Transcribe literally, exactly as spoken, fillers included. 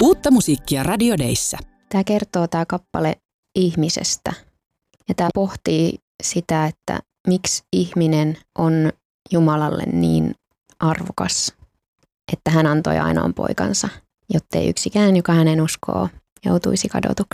Uutta musiikkia Radio Dayssä. Tämä kertoo tämä kappale ihmisestä ja tämä pohtii sitä, että miksi ihminen on Jumalalle niin arvokas, että hän antoi ainoan poikansa, jottei yksikään, joka hänen uskoo, joutuisi kadotukseen.